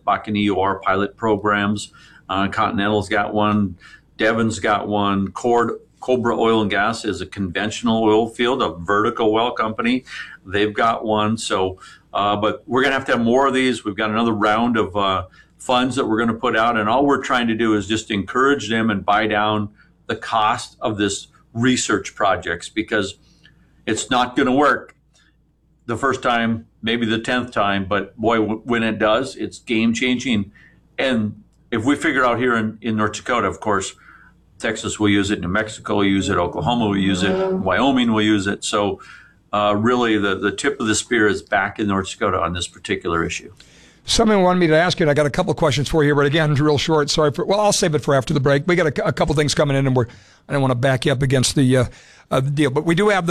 EOR pilot programs. Continental's got one. Devon's got one. Cobra Oil and Gas is a conventional oil field, a vertical well company. They've got one. So, but we're going to have more of these. We've got another round of funds that we're going to put out. And all we're trying to do is just encourage them and buy down the cost of this research projects, because it's not going to work the first time, maybe the 10th time, but boy, when it does, it's game changing. And if we figure out here in North Dakota, of course, Texas will use it, New Mexico will use it, Oklahoma will use it, Wyoming will use it. So really the tip of the spear is back in North Dakota on this particular issue. Someone wanted me to ask you, and I got a couple of questions for you, but again, real short. I'll save it for after the break. We got a couple things coming in, and I don't want to back you up against the deal. But we do have the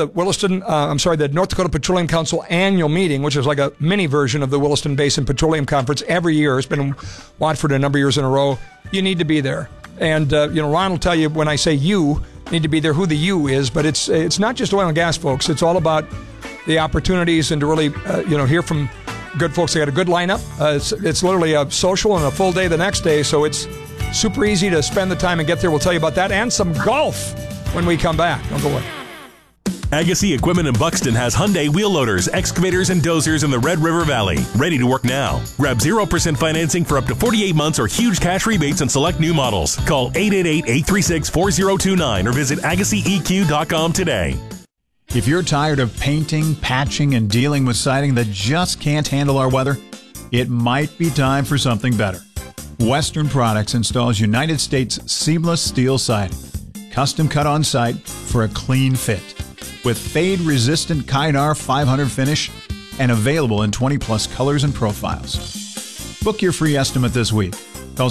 the North Dakota Petroleum Council annual meeting, which is like a mini version of the Williston Basin Petroleum Conference every year. It's been in Watford a number of years in a row. You need to be there. And, Ron will tell you when I say you need to be there who the you is, but it's not just oil and gas, folks. It's all about the opportunities and to really, hear from good folks. They got a good lineup. It's literally a social and a full day the next day, so it's super easy to spend the time and get there. We'll tell you about that and some golf when we come back. Don't go away. Agassi Equipment in Buxton has Hyundai wheel loaders, excavators, and dozers in the Red River Valley. Ready to work now. Grab 0% financing for up to 48 months or huge cash rebates on select new models. Call 888-836-4029 or visit AgassiEQ.com today. If you're tired of painting, patching, and dealing with siding that just can't handle our weather, it might be time for something better. Western Products installs United States seamless steel siding, custom cut on site for a clean fit, with fade-resistant Kynar 500 finish and available in 20-plus colors and profiles. Book your free estimate this week. Call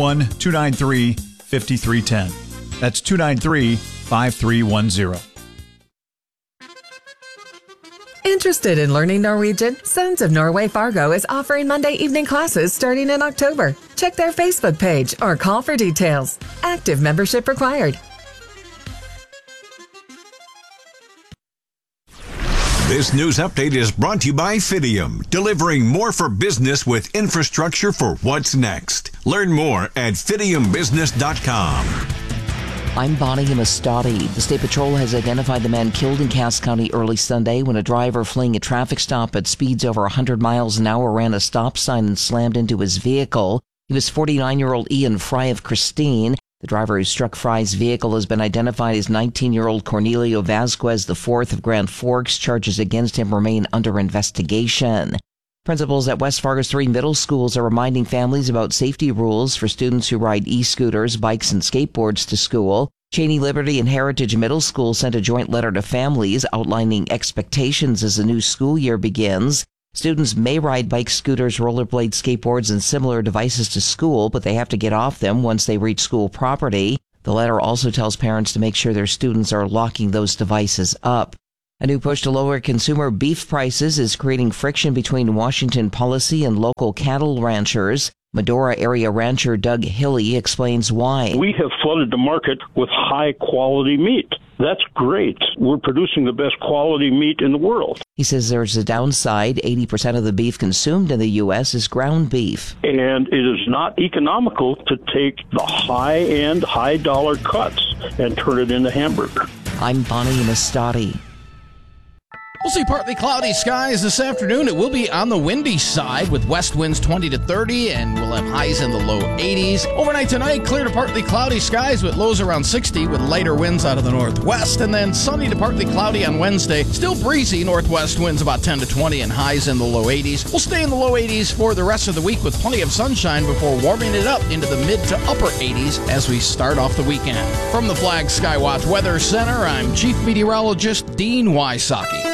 701-293-5310. That's 293-5310. Interested in learning Norwegian? Sons of Norway Fargo is offering Monday evening classes starting in October. Check their Facebook page or call for details. Active membership required. This news update is brought to you by Fidium, delivering more for business with infrastructure for what's next. Learn more at fidiumbusiness.com. I'm Bonnie Mastati. The State Patrol has identified the man killed in Cass County early Sunday when a driver fleeing a traffic stop at speeds over 100 miles an hour ran a stop sign and slammed into his vehicle. He He was 49-year-old Ian Fry of Christine. The driver who struck Fry's vehicle has been identified as 19-year-old Cornelio Vasquez IV of Grand Forks. Charges against him remain under investigation. Principals at West Fargo's 3 middle schools are reminding families about safety rules for students who ride e-scooters, bikes, and skateboards to school. Cheney, Liberty, and Heritage Middle School sent a joint letter to families outlining expectations as the new school year begins. Students may ride bikes, scooters, rollerblades, skateboards, and similar devices to school, but they have to get off them once they reach school property. The letter also tells parents to make sure their students are locking those devices up. A new push to lower consumer beef prices is creating friction between Washington policy and local cattle ranchers. Medora area rancher Doug Hilly explains why. We have flooded the market with high-quality meat. That's great. We're producing the best quality meat in the world. He says there's a downside. 80% of the beef consumed in the U.S. is ground beef. And it is not economical to take the high-end, high-dollar cuts and turn it into hamburger. I'm Bonnie Mastati. We'll see partly cloudy skies this afternoon. It will be on the windy side with west winds 20 to 30, and we'll have highs in the low 80s. Overnight tonight, clear to partly cloudy skies with lows around 60 with lighter winds out of the northwest, and then sunny to partly cloudy on Wednesday. Still breezy, northwest winds about 10 to 20 and highs in the low 80s. We'll stay in the low 80s for the rest of the week with plenty of sunshine before warming it up into the mid to upper 80s as we start off the weekend. From the Flag Skywatch Weather Center, I'm Chief Meteorologist Dean Wysocki.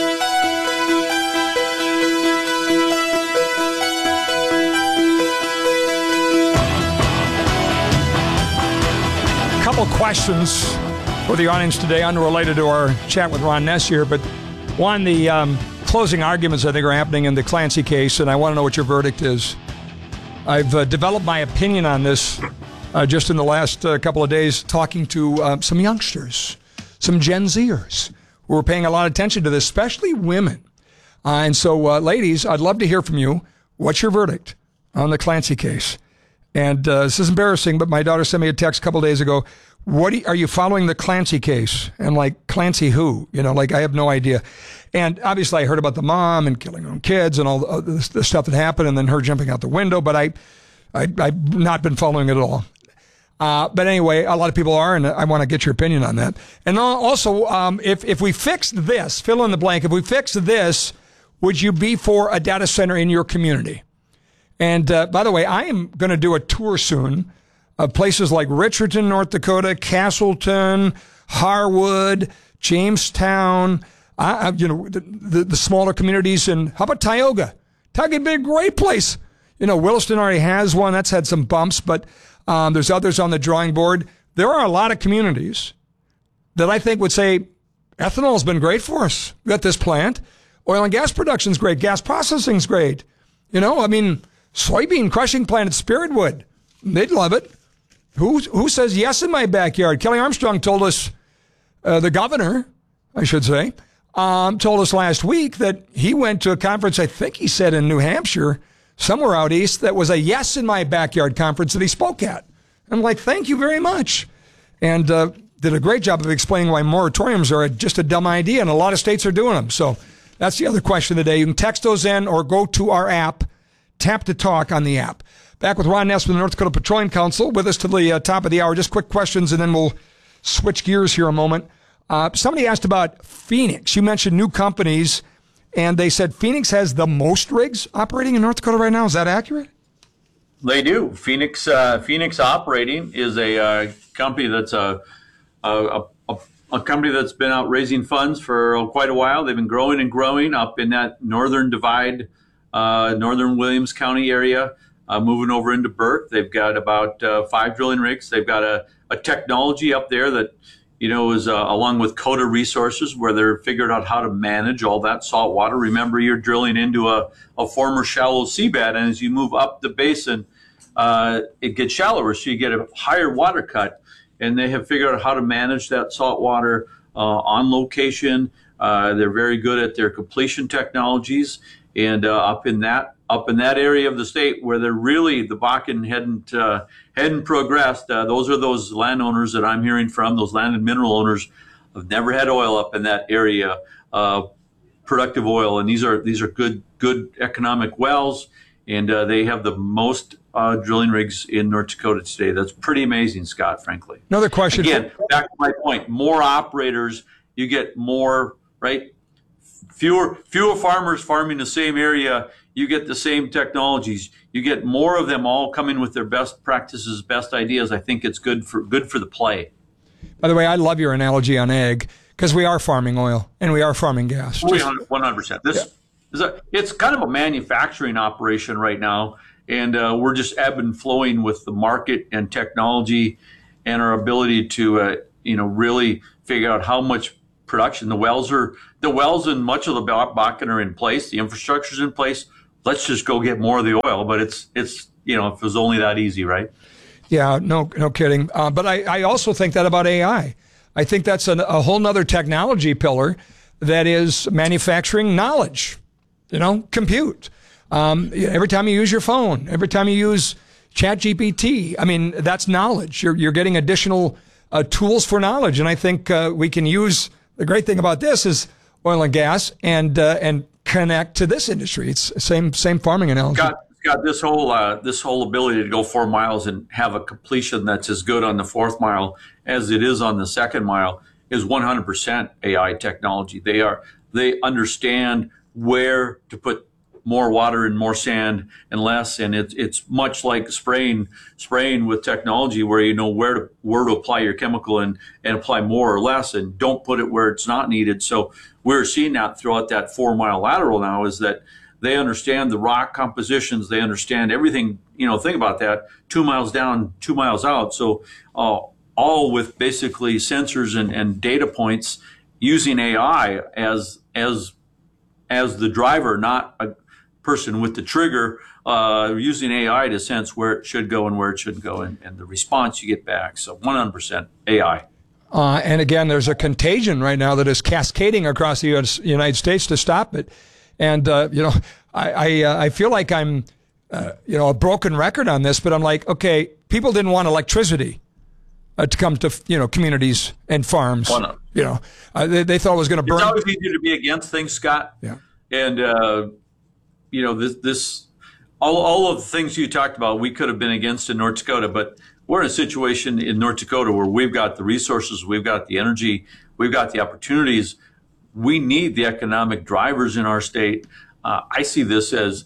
Couple questions for the audience today, unrelated to our chat with Ron Ness here, but one, the closing arguments I think are happening in the Clancy case, and I want to know what your verdict is. I've developed my opinion on this just in the last couple of days, talking to some youngsters, some Gen Zers, who are paying a lot of attention to this, especially women. And so, ladies, I'd love to hear from you. What's your verdict on the Clancy case? And this is embarrassing, but my daughter sent me a text a couple days ago. Are you following the Clancy case? And like, Clancy who? You know, like, I have no idea. And obviously I heard about the mom and killing her own kids and all the stuff that happened, and then her jumping out the window, but I've not been following it at all. But anyway, a lot of people are, and I want to get your opinion on that. And also, if we fixed this, fill in the blank, if we fixed this, would you be for a data center in your community? And by the way, I am going to do a tour soon of places like Richardson, North Dakota, Castleton, Harwood, Jamestown, the smaller communities. And how about Tioga? Tioga would be a great place. You know, Williston already has one. That's had some bumps, but there's others on the drawing board. There are a lot of communities that I think would say, ethanol has been great for us. We got this plant. Oil and gas production's great. Gas processing's great. You know, I mean, soybean crushing plant at Spiritwood. They'd love it. Who says yes in my backyard? Kelly Armstrong told us, the governor, I should say, told us last week that he went to a conference, I think he said in New Hampshire, somewhere out east, that was a yes in my backyard conference that he spoke at. I'm like, thank you very much. And did a great job of explaining why moratoriums are just a dumb idea, and a lot of states are doing them. So that's the other question of the day. You can text those in or go to our app, Tap to Talk on the app. Back with Ron Ness from the North Dakota Petroleum Council with us to the top of the hour. Just quick questions, and then we'll switch gears here a moment. Somebody asked about Phoenix. You mentioned new companies, and they said Phoenix has the most rigs operating in North Dakota right now. Is that accurate? They do. Phoenix Operating is a company that's a company that's been out raising funds for quite a while. They've been growing and growing up in that northern divide, northern Williams County area, moving over into Burke. They've got about 5 drilling rigs. They've got a technology up there that, you know, is along with Coda Resources, where they're figured out how to manage all that salt water. Remember, you're drilling into a former shallow seabed, and as you move up the basin, it gets shallower, so you get a higher water cut. And they have figured out how to manage that salt water on location. They're very good at their completion technologies, and up in that area of the state where they're really, the Bakken hadn't progressed. Those are those landowners that I'm hearing from. Those land and mineral owners have never had oil up in that area, productive oil, and these are good economic wells. And they have the most drilling rigs in North Dakota today. That's pretty amazing, Scott, frankly. Another question. Again, back to my point, more operators, you get more, right? Fewer farmers farming the same area, you get the same technologies. You get more of them all coming with their best practices, best ideas. I think it's good for the play. By the way, I love your analogy on ag, because we are farming oil and we are farming gas. 100%. It's kind of a manufacturing operation right now, and we're just ebb and flowing with the market and technology and our ability to really figure out how much production. The wells in much of the Bakken are in place. The infrastructure's in place. Let's just go get more of the oil. But it's if it was only that easy, right? Yeah, no kidding. But I also think that about AI. I think that's a whole nother technology pillar that is manufacturing knowledge. Compute. Every time you use your phone, every time you use ChatGPT, I mean, that's knowledge. You're getting additional tools for knowledge. And I think we can use, the great thing about this is oil and gas and connect to this industry. It's same farming analogy. Scott, this whole ability to go 4 miles and have a completion that's as good on the 4th mile as it is on the 2nd mile is 100% AI technology. They understand where to put more water and more sand and less, and it's much like spraying with technology, where you know where to apply your chemical and apply more or less, and don't put it where it's not needed. So we're seeing that throughout that 4 mile lateral now, is that they understand the rock compositions, they understand everything. Think about that: 2 miles down, 2 miles out. So all with basically sensors and data points, using AI as the driver, not a person with the trigger, using AI to sense where it should go and where it shouldn't go, and the response you get back. So 100% AI. And again, there's a contagion right now that is cascading across the United States to stop it. And, I feel like I'm, a broken record on this, but I'm like, okay, people didn't want electricity to come to, communities and farms. They thought it was going to burn. It's always easy to be against things, Scott. Yeah. And, all of the things you talked about, we could have been against in North Dakota, but we're in a situation in North Dakota where we've got the resources, we've got the energy, we've got the opportunities. We need the economic drivers in our state. I see this as,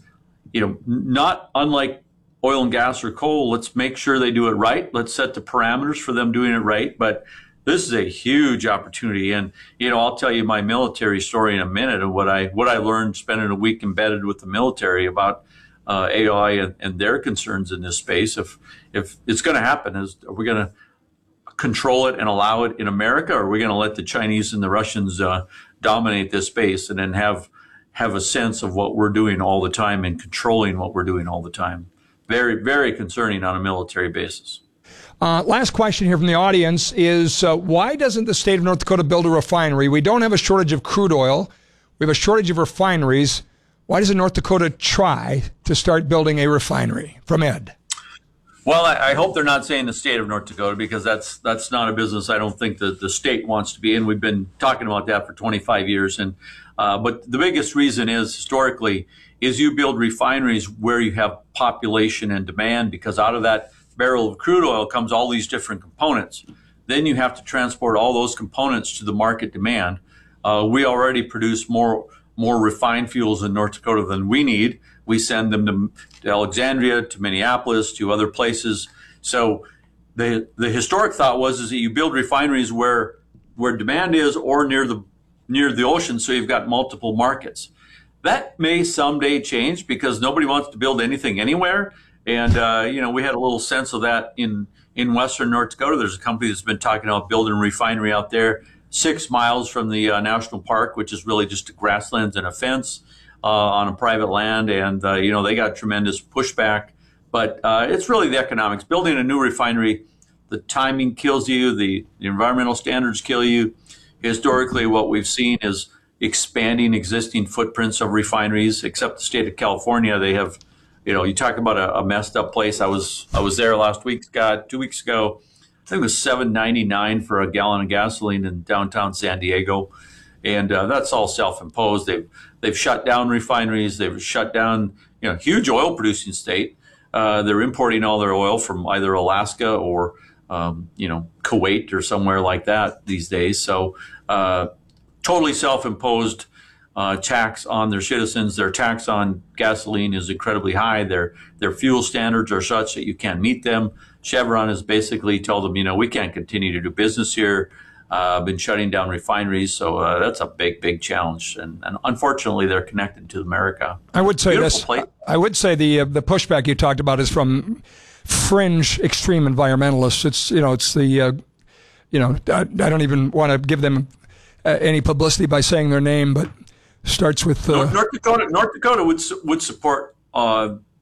not unlike oil and gas or coal. Let's make sure they do it right. Let's set the parameters for them doing it right. But this is a huge opportunity. And, I'll tell you my military story in a minute, of what I learned spending a week embedded with the military about AI and their concerns in this space. If it's going to happen, are we going to control it and allow it in America, or are we going to let the Chinese and the Russians dominate this space, and then have a sense of what we're doing all the time and controlling what we're doing all the time? Very, very concerning on a military basis. Last question here from the audience is, why doesn't the state of North Dakota build a refinery? We don't have a shortage of crude oil. We have a shortage of refineries. Why doesn't North Dakota try to start building a refinery? From Ed. Well, I hope they're not saying the state of North Dakota, because that's not a business I don't think that the state wants to be in. We've been talking about that for 25 years. But the biggest reason is, historically, is you build refineries where you have population and demand, because out of that barrel of crude oil comes all these different components. Then you have to transport all those components to the market demand. We already produce more refined fuels in North Dakota than we need. We send them to Alexandria, to Minneapolis, to other places. So the historic thought is that you build refineries where demand is, or near the ocean, so you've got multiple markets. That may someday change, because nobody wants to build anything anywhere. And we had a little sense of that in western North Dakota. There's a company that's been talking about building a refinery out there 6 miles from the national park, which is really just grasslands and a fence on a private land. And, they got tremendous pushback. But it's really the economics. Building a new refinery, the timing kills you, the environmental standards kill you. Historically, what we've seen is expanding existing footprints of refineries, except the state of California. They have, you talk about a messed up place. I was there last week, Scott, 2 weeks ago. I think it was $7.99 for a gallon of gasoline in downtown San Diego. And that's all self-imposed. They've shut down refineries. They've shut down, huge oil producing state. They're importing all their oil from either Alaska or Kuwait or somewhere like that these days. So totally self-imposed tax on their citizens. Their tax on gasoline is incredibly high. Their fuel standards are such that you can't meet them. Chevron has basically told them, we can't continue to do business here. Been shutting down refineries, so that's a big challenge. And unfortunately, they're connected to America. I would say this. I would say the pushback you talked about is from fringe extreme environmentalists. It's I don't even want to give them any publicity by saying their name, but starts with North Dakota would support